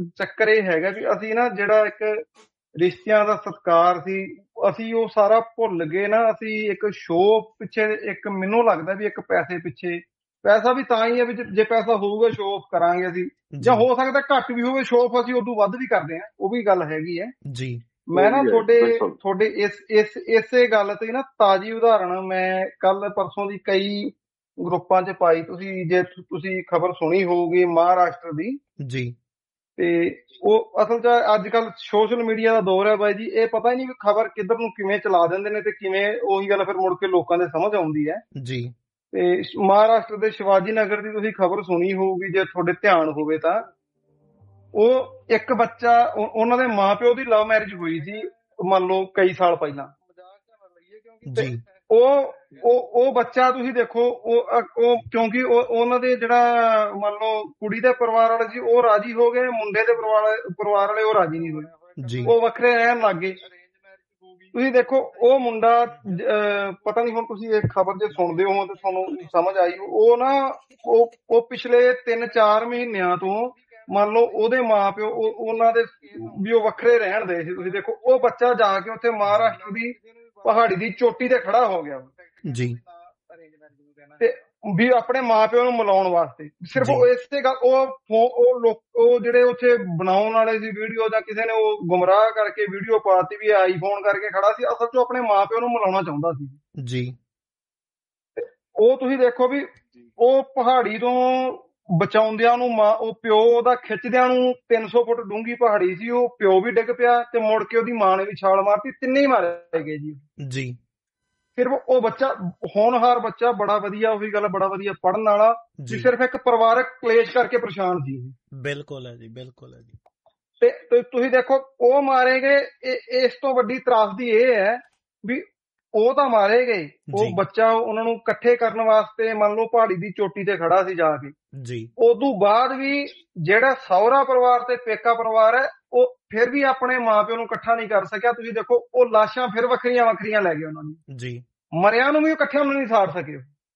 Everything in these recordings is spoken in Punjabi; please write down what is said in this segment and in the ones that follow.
ਚੱਕਰ ਇਹ ਹੈਗਾ ਵੀ ਅਸੀਂ ਨਾ ਜਿਹੜਾ ਇੱਕ ਰਿਸ਼ਤਿਆਂ ਦਾ ਸਤਿਕਾਰ ਸੀ, ਅਸੀਂ ਉਹ ਸਾਰਾ ਭੁੱਲ ਗਏ ਨਾ। ਅਸੀਂ ਇੱਕ ਸ਼ੋਅ ਪਿੱਛੇ, ਇੱਕ ਮੈਨੂੰ ਲੱਗਦਾ ਵੀ ਇੱਕ ਪੈਸੇ ਪਿੱਛੇ, ਪੈਸਾ ਵੀ ਤਾਂ ਹੀ ਹੈ ਵੀ ਜੇ ਪੈਸਾ ਹੋਊਗਾ ਸ਼ੋਅ ਆਫ ਕਰਾਂਗੇ ਅਸੀਂ, ਜਾਂ ਹੋ ਸਕਦਾ ਘੱਟ ਵੀ ਹੋਵੇ ਸ਼ੋਅ ਆਫ, ਅਸੀਂ ਉਦੋਂ ਵੱਧ ਵੀ ਕਰਦੇ ਹਾਂ, ਉਹ ਵੀ ਗੱਲ ਹੈਗੀ ਹੈ ਜੀ। ਮੈਂ ਨਾ ਤੁਹਾਡੇ ਇਸੇ ਗੱਲ ਤੇ ਨਾ ਤਾਜ਼ੀ ਉਦਾਹਰਣ ਮੈਂ ਕੱਲ ਪਰਸੋਂ ਦੀ ਕਈ ਗਰੁੱਪਾਂ 'ਚ ਪਾਈ। ਜੇ ਤੁਸੀਂ ਖਬਰ ਸੁਣੀ ਹੋਊਗੀ ਮਹਾਰਾਸ਼ਟਰ ਦੀ ਜੀ, ਤੇ ਉਹ ਅਸਲ 'ਚ ਅੱਜ ਕੱਲ ਸੋਸ਼ਲ ਮੀਡੀਆ ਦਾ ਦੌਰ ਹੈ ਬਾਈ ਜੀ, ਇਹ ਪਤਾ ਹੀ ਨਹੀਂ ਵੀ ਖਬਰ ਕਿੱਧਰ ਨੂੰ ਕਿਵੇਂ ਚਲਾ ਦਿੰਦੇ ਨੇ ਤੇ ਕਿਵੇਂ ਉਹੀ ਗੱਲ ਫਿਰ ਮੁੜ ਕੇ ਲੋਕਾਂ ਦੇ ਸਮਝ ਆਉਂਦੀ ਹੈ ਜੀ। ਤੇ ਮਹਾਰਾਸ਼ਟਰ ਦੇ ਸ਼ਿਵਾਜੀ ਨਗਰ ਦੀ ਤੁਸੀਂ ਖਬਰ ਸੁਣੀ ਹੋਊਗੀ ਜੇ ਤੁਹਾਡੇ ਧਿਆਨ ਹੋਵੇ ਤਾਂ। ਉਹ ਇੱਕ ਬੱਚਾ, ਉਹਨਾਂ ਦੇ ਮਾਪਿਓ ਦੀ ਲਵ ਮੈਰਿਜ ਹੋਈ ਸੀ ਮੰਨ ਲਓ ਕਈ ਸਾਲ ਪਹਿਲਾਂ, ਜੀ। ਉਹ ਬੱਚਾ ਤੁਸੀਂ ਦੇਖੋ, ਉਹ ਕਿਉਂਕਿ ਉਹਨਾਂ ਦੇ ਜਿਹੜਾ ਮੰਨ ਲਓ ਕੁੜੀ ਦੇ ਪਰਿਵਾਰ ਵਾਲੇ ਸੀ ਉਹ ਰਾਜੀ ਹੋ ਗਏ, ਮੁੰਡੇ ਦੇ ਪਰਿਵਾਰ ਵਾਲੇ ਉਹ ਰਾਜੀ ਨਹੀਂ ਹੋਏ, ਉਹ ਵੱਖਰੇ ਰਹਿਣ ਲੱਗ ਗਏ। ਤੁਸੀਂ ਦੇਖੋ ਉਹ ਮੁੰਡਾ, ਪਤਾ ਨਹੀਂ ਹੁਣ ਤੁਸੀਂ ਇਹ ਖਬਰ ਜੇ ਸੁਣਦੇ ਹੋ ਤੇ ਤੁਹਾਨੂੰ ਸਮਝ ਆਈ, ਉਹ ਨਾ ਉਹ ਪਿਛਲੇ 3-4 ਮਹੀਨਿਆਂ ਤੋਂ ਮੰਨ ਲਓ ਉਹਦੇ ਮਾਪਿਓ ਉਹਨਾਂ ਦੇ ਵੀ ਉਹ ਵੱਖਰੇ ਰਹਿਣ ਦੇ ਸੀ। ਤੁਸੀਂ ਦੇਖੋ ਉਹ ਬੱਚਾ ਜਾ ਕੇ ਉੱਥੇ ਮਹਾਰਾਸ਼ਟਰ ਦੀ ਪਹਾੜੀ ਦੀ ਚੋਟੀ ਤੇ ਖੜਾ ਹੋ ਗਿਆ ਜੀ, ਤੇ ਵੀ ਆਪਣੇ ਮਾਪਿਓ ਨੂੰ ਮਿਲਾਉਣ ਵਾਸਤੇ। ਸਿਰਫ ਇਸੇ ਗੱਲ, ਉਹ ਜਿਹੜੇ ਉੱਥੇ ਬਣਾਉਣ ਵਾਲੇ ਸੀ ਵੀਡੀਓ, ਜਾਂ ਕਿਸੇ ਨੇ ਉਹ ਗੁੰਮਰਾਹ ਕਰਕੇ ਵੀਡੀਓ ਪਾਤੀ ਵੀ ਆਈਫੋਨ ਕਰਕੇ ਖੜਾ ਸੀ, ਅਸਲ 'ਚ ਆਪਣੇ ਮਾਪਿਓ ਨੂੰ ਮਿਲਾਉਣਾ ਚਾਹੁੰਦਾ ਸੀ ਜੀ। ਉਹ ਤੁਸੀਂ ਦੇਖੋ ਵੀ ਉਹ ਪਹਾੜੀ ਤੋਂ ਬਚਾਉਂਦਿਆਂ ਨੂੰ ਉਹ ਪਿਓ ਦਾ ਖਿੱਚਦਿਆਂ ਨੂੰ 300 ਫੁੱਟ ਡੂੰਘੀ ਪਹਾੜੀ ਸੀ, ਉਹ ਪਿਓ ਵੀ ਡਿੱਗ ਪਿਆ ਤੇ ਮੁੜ ਕੇ ਉਹਦੀ ਮਾਂ ਨੇ ਵੀ ਛਾਲ ਮਾਰਤੀ, ਤਿੰਨੇ ਹੀ ਮਾਰੇ ਗਏ ਜੀ। ਸਿਰਫ ਉਹ ਬੱਚਾ ਹੋਣਹਾਰ ਬੱਚਾ, ਬੜਾ ਵਧੀਆ, ਉਹੀ ਗੱਲ ਬੜਾ ਵਧੀਆ ਪੜ੍ਹਨ ਵਾਲਾ, ਸਿਰਫ ਇੱਕ ਪਰਿਵਾਰਕ ਕਲੇਸ਼ ਕਰਕੇ ਪਰੇਸ਼ਾਨ ਸੀ। ਬਿਲਕੁਲ ਹੈ ਜੀ, ਬਿਲਕੁਲ ਹੈ ਜੀ। ਤੇ ਤੁਸੀਂ ਦੇਖੋ ਉਹ ਮਾਰੇ ਗਏ। ਇਸ ਤੋਂ ਵੱਡੀ ਤਰਾਸਦੀ ਇਹ ਹੈ ਵੀ ਉਹ ਤਾਂ ਮਾਰੇ ਗਏ, ਉਹ ਬੱਚਾ ਉਹਨਾਂ ਨੂੰ ਇਕੱਠੇ ਕਰਨ ਵਾਸਤੇ ਮੰਨ ਲਓ ਪਹਾੜੀ ਦੀ ਚੋਟੀ ਤੇ ਖੜਾ ਸੀ ਜਾ ਕੇ ਜੀ। ਉਦੋਂ ਬਾਅਦ ਵੀ ਜਿਹੜਾ ਸਹੁਰਾ ਪਰਿਵਾਰ ਤੇ ਪੇਕਾ ਪਰਿਵਾਰ ਹੈ ਉਹ ਫਿਰ ਵੀ ਆਪਣੇ ਮਾਪਿਓ ਨੂੰ ਇਕੱਠਾ ਨਹੀਂ ਕਰ ਸਕਿਆ। ਤੁਸੀਂ ਦੇਖੋ ਉਹ ਲਾਸ਼ਾਂ ਫਿਰ ਵੱਖਰੀਆਂ ਵੱਖਰੀਆਂ ਲੈ ਗਏ ਉਹਨਾਂ ਨੂੰ ਜੀ, ਮਰਿਆਂ ਨੂੰ ਵੀ ਇਕੱਠਿਆਂ ਨੂੰ ਨਹੀਂ ਸਾੜ ਸਕੇ।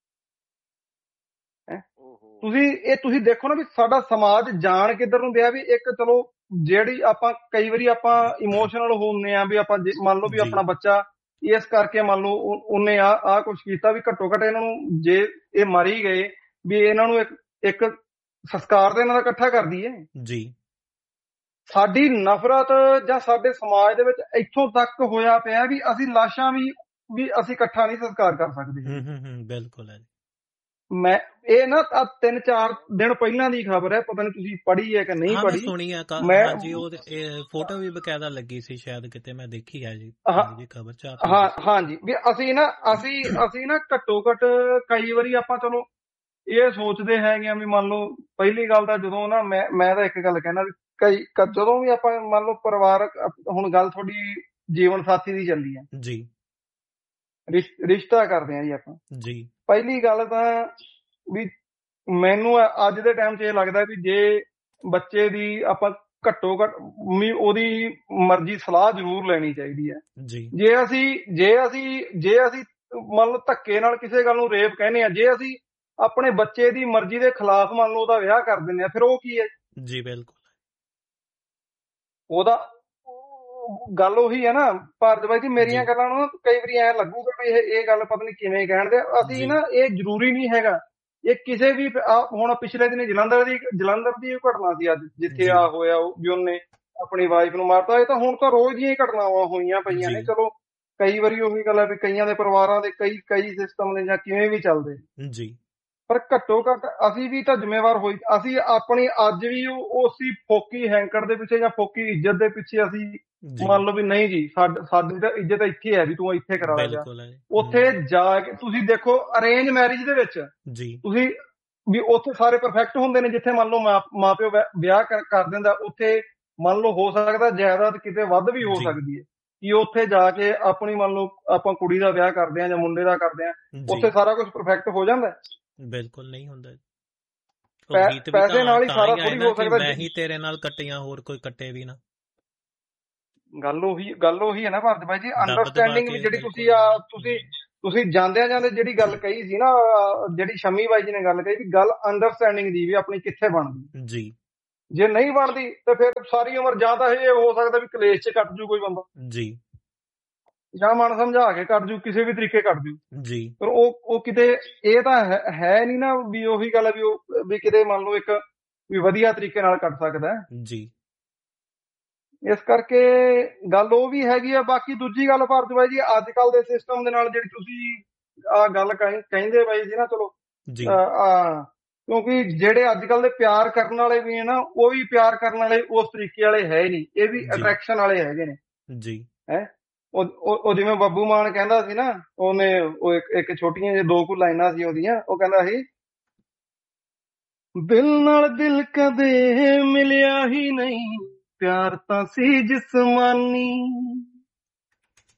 ਤੁਸੀਂ ਦੇਖੋ ਨਾ ਵੀ ਸਾਡਾ ਸਮਾਜ ਜਾਣ ਕਿੱਧਰ ਨੂੰ ਪਿਆ। ਵੀ ਇੱਕ ਚਲੋ ਜਿਹੜੀ ਆਪਾਂ ਕਈ ਵਾਰੀ ਆਪਾਂ ਇਮੋਸ਼ਨਲ ਹੁੰਦੇ ਆ ਵੀ ਆਪਾਂ ਮੰਨ ਲਓ ਵੀ ਆਪਣਾ ਬੱਚਾ ਇਸ ਕਰਕੇ ਮੰਨ ਲਓ ਉਹਨੇ ਆਹ ਕੁਛ ਕੀਤਾ, ਵੀ ਘੱਟੋ ਘੱਟ ਇਹਨਾਂ ਨੂੰ ਜੇ ਇਹ ਮਰ ਹੀ ਗਏ ਵੀ ਇਹਨਾਂ ਨੂੰ ਇੱਕ ਸੰਸਕਾਰ ਤੇ ਇਹਨਾਂ ਦਾ ਇਕੱਠਾ ਕਰ ਦਈਏ ਜੀ। ਸਾਡੀ ਨਫ਼ਰਤ ਜਾਂ ਸਾਡੇ ਸਮਾਜ ਦੇ ਵਿੱਚ ਇੱਥੋਂ ਤੱਕ ਹੋਇਆ ਪਿਆ ਵੀ ਅਸੀਂ ਲਾਸ਼ਾਂ ਵੀ ਅਸੀਂ ਇਕੱਠਾ ਨਹੀਂ ਸੰਸਕਾਰ ਕਰ ਸਕਦੇ। ਬਿਲਕੁਲ ਹੈ। ਮੈਂ ਇਹ ਨਾ 3-4 ਦਿਨ ਪਹਿਲਾਂ ਦੀ ਖਬਰ ਹੈ, ਪਤਾ ਨਹੀਂ ਤੁਸੀਂ ਪੜ੍ਹੀ ਹੈ ਕਿ ਨਹੀਂ ਪੜ੍ਹੀ। ਸੁਣੀ ਹੈ ਹਾਂਜੀ, ਉਹ ਫੋਟੋ ਵੀ ਬਕਾਇਦਾ ਲੱਗੀ ਸੀ ਸ਼ਾਇਦ ਕਿਤੇ, ਮੈਂ ਦੇਖੀ ਹੈ ਜੀ ਖਬਰ ਚ। ਹਾਂਜੀ, ਵੀ ਅਸੀਂ ਨਾ ਘੱਟੋ ਘੱਟ ਕਈ ਵਾਰੀ ਆਪਾਂ ਚਲੋ ਇਹ ਸੋਚਦੇ ਹੈਗੇ ਆ ਵੀ ਮੰਨ ਲਓ ਪਹਿਲੀ ਗੱਲ ਤਾਂ ਜਦੋਂ ਨਾ ਮੈਂ ਤਾਂ ਇੱਕ ਗੱਲ ਕਹਿਣਾ ਵੀ ਜਦੋਂ ਵੀ ਆਪਾਂ ਮੰਨ ਲਓ ਪਰਿਵਾਰਕ, ਹੁਣ ਗੱਲ ਤੁਹਾਡੀ ਜੀਵਨ ਸਾਥੀ ਦੀ ਚੱਲੀ ਹੈ ਜੀ, ਰਿਸ਼ਤਾ ਕਰਦੇ ਆ ਜੀ ਆਪਾਂ ਜੀ। ਪਹਿਲੀ ਗੱਲ ਤਾਂ ਵੀ ਮੈਨੂੰ ਅੱਜ ਦੇ ਟਾਈਮ 'ਚ ਇਹ ਲੱਗਦਾ ਵੀ ਜੇ ਬੱਚੇ ਦੀ ਆਪਾਂ ਘੱਟੋ ਘੱਟ ਉਹਦੀ ਮਰਜ਼ੀ ਸਲਾਹ ਜ਼ਰੂਰ ਲੈਣੀ ਚਾਹੀਦੀ ਹੈ ਜੀ। ਜੇ ਅਸੀਂ ਮੰਨ ਲਓ ਧੱਕੇ ਨਾਲ ਕਿਸੇ ਗੱਲ ਨੂੰ ਰੇਪ ਕਹਿੰਦੇ ਆ, ਜੇ ਅਸੀਂ ਆਪਣੇ ਬੱਚੇ ਦੀ ਮਰਜ਼ੀ ਦੇ ਖਿਲਾਫ ਮੰਨ ਲਓ ਉਹਦਾ ਵਿਆਹ ਕਰ ਦਿੰਦੇ ਆ, ਫਿਰ ਉਹ ਕੀ ਹੈ ਜੀ। ਬਿਲਕੁਲ, ਉਹਦਾ ਗੱਲ ਉਹੀ ਹੈ ਨਾ ਭਾਰਤ ਬਾਈ ਜੀ, ਮੇਰੀਆਂ ਗੱਲਾਂ ਨੂੰ ਕਈ ਵਾਰੀ ਐਂ ਲੱਗੂਗਾ ਵੀ ਇਹ ਗੱਲ ਪਤਾ ਨਹੀਂ ਕਿਵੇਂ ਕਹਿਣਦੇ ਅਸੀਂ ਨਾ। ਇਹ ਜ਼ਰੂਰੀ ਨਹੀਂ ਹੈਗਾ ਇਹ ਕਿਸੇ ਵੀ। ਹੁਣ ਪਿਛਲੇ ਦਿਨ ਜਲੰਧਰ ਦੀ ਘਟਨਾ ਸੀ ਅੱਜ, ਜਿੱਥੇ ਆ ਹੋਇਆ ਵੀ ਉਹਨੇ ਆਪਣੀ ਵਾਈਫ ਨੂੰ ਮਾਰਤਾ। ਇਹ ਤਾਂ ਹੁਣ ਤਾਂ ਰੋਜ਼ ਦੀਆਂ ਹੀ ਘਟਨਾਵਾਂ ਹੋਈਆਂ ਪਈਆਂ ਨੇ। ਚਲੋ ਕਈ ਵਾਰੀ ਉਹੀ ਗੱਲ ਹੈ ਵੀ ਕਈਆਂ ਦੇ ਪਰਿਵਾਰਾਂ ਦੇ ਕਈ ਸਿਸਟਮ ਨੇ ਜਾਂ ਕਿਵੇਂ ਵੀ ਚੱਲਦੇ ਜੀ, ਪਰ ਘੱਟੋ ਘੱਟ ਅਸੀਂ ਵੀ ਤਾਂ ਜ਼ਿੰਮੇਵਾਰ ਹੋਈ। ਅਸੀਂ ਆਪਣੀ ਅੱਜ ਵੀ ਉਸੇ ਫੋਕੀ ਹੈਂਕੜ ਦੇ ਪਿੱਛੇ ਜਾਂ ਫੋਕੀ ਇੱਜ਼ਤ ਦੇ ਪਿੱਛੇ ਅਸੀਂ ਮੰਨ ਲਓ ਵੀ ਨਹੀਂ ਜੀ ਸਾਡੀ ਤਾਂ ਇੱਜ਼ਤ ਇੱਥੇ ਹੈ ਵੀ ਤੂੰ ਇੱਥੇ ਕਰਾ ਲਿਆ। ਉੱਥੇ ਜਾ ਕੇ ਤੁਸੀਂ ਦੇਖੋ ਅਰੇਂਜ ਮੈਰਿਜ ਦੇ ਵਿੱਚ ਤੁਸੀਂ ਵੀ ਉੱਥੇ ਸਾਰੇ ਪਰਫੈਕਟ ਹੁੰਦੇ ਨੇ। ਜਿੱਥੇ ਮੰਨ ਲਓ ਮਾਂ ਪਿਓ ਵਿਆਹ ਕਰ ਦਿੰਦਾ, ਉੱਥੇ ਮੰਨ ਲਓ ਹੋ ਸਕਦਾ ਜਾਇਦਾਦ ਕਿਤੇ ਵੱਧ ਵੀ ਹੋ ਸਕਦੀ ਹੈ ਕਿ ਉੱਥੇ ਜਾ ਕੇ ਆਪਣੀ ਮੰਨ ਲਓ ਆਪਾਂ ਕੁੜੀ ਦਾ ਵਿਆਹ ਕਰਦੇ ਆ ਜਾਂ ਮੁੰਡੇ ਦਾ ਕਰਦੇ ਆ, ਉੱਥੇ ਸਾਰਾ ਕੁਝ ਪਰਫੈਕਟ ਹੋ ਜਾਂਦਾ। ਬਿਲਕੁਲ ਨਹੀਂ ਹੁੰਦਾ। ਪੈਸੇ ਨਾਲ ਹੀ ਸਾਰਾ ਥੋੜੀ ਹੋ ਸਕਦਾ। ਮੈਂ ਹੀ ਤੇਰੇ ਨਾਲ ਕੱਟੀਆਂ, ਹੋਰ ਕੋਈ ਕੱਟੇ ਵੀ ਨਾ। ਗੱਲ ਉਹੀ ਹੈ ਨਾ ਭਾਰਤ ਭਾਈ ਜੀ, ਅੰਡਰਸਟੈਂਡਿੰਗ ਜਿਹੜੀ ਤੁਸੀਂ ਜਾਂਦੇ ਜਿਹੜੀ ਗੱਲ ਕਹੀ ਸੀ ਨਾ, ਜਿਹੜੀ ਸ਼ਮੀ ਬਾਈ ਜੀ ਨੇ ਗੱਲ ਕਹੀ ਵੀ ਗੱਲ ਅੰਡਰਸਟੈਂਡਿੰਗ ਦੀ ਵੀ ਆਪਣੀ ਕਿੱਥੇ ਬਣਦੀ ਜੀ। ਜੇ ਨਹੀਂ ਬਣਦੀ ਤੇ ਫਿਰ ਸਾਰੀ ਉਮਰ ਜਾਂ ਤਾਂ ਇਹ ਹੋ ਸਕਦਾ ਵੀ ਕਲੇਸ਼ 'ਚ ਕੱਟ ਜੂ ਕੋਈ ਬੰਦਾ ਜੀ, ਜਾਂ ਮਨ ਸਮਝਾ ਕੇ ਕੱਟ ਜੂ, ਕਿਸੇ ਵੀ ਤਰੀਕੇ ਕੱਟ ਜੂ ਜੀ, ਪਰ ਉਹ ਕਿਤੇ ਇਹ ਤਾਂ ਹੈ ਨਹੀਂ ਨਾ ਵੀ ਉਹੀ ਗੱਲ ਵੀ ਉਹ ਵੀ ਕਿਤੇ ਮੰਨ ਲਓ ਇੱਕ ਵੀ ਵਧੀਆ ਤਰੀਕੇ ਨਾਲ ਕੱਟ ਸਕਦਾ ਜੀ, ਇਸ ਕਰਕੇ ਗੱਲ ਉਹ ਵੀ ਹੈਗੀ ਆ। ਬਾਕੀ ਦੂਜੀ ਗੱਲ ਭਾਰਤਵਾਜ ਜੀ, ਅੱਜ ਕੱਲ ਦੇ ਸਿਸਟਮ ਦੇ ਨਾਲ ਜਿਹੜੀ ਤੁਸੀਂ ਆ ਗੱਲ ਕਹਿੰਦੇ ਬਾਈ ਜੀ ਨਾ, ਚਲੋ ਜੀ, ਕਿਉਂਕਿ ਜਿਹੜੇ ਅੱਜ ਕੱਲ ਦੇ ਪਿਆਰ ਕਰਨ ਵਾਲੇ ਵੀ ਨੇ ਨਾ, ਉਹ ਵੀ ਪਿਆਰ ਕਰਨ ਵਾਲੇ ਉਸ ਤਰੀਕੇ ਵਾਲੇ ਹੈ ਨਹੀਂ, ਇਹ ਵੀ ਅਟਰੈਕਸ਼ਨ ਵਾਲੇ ਹੈਗੇ ਨੇ ਜੀ, ਹੈ। ਉਹ ਜਿਵੇਂ ਬੱਬੂ ਮਾਨ ਕਹਿੰਦਾ ਸੀ ਨਾ, ਉਹਨੇ ਉਹ ਇੱਕ ਛੋਟੀਆਂ ਜਿਹੀ 2 ਕੁ ਲਾਈਨਾਂ ਸੀ ਉਹਦੀਆਂ, ਉਹ ਕਹਿੰਦਾ ਸੀ ਦਿਲ ਨਾਲ ਦਿਲ ਕਦੇ ਮਿਲਿਆ ਹੀ ਨਹੀਂ, ਪਿਆਰ ਤਾਂ ਸੀ ਜਿਸਮਾਨੀ,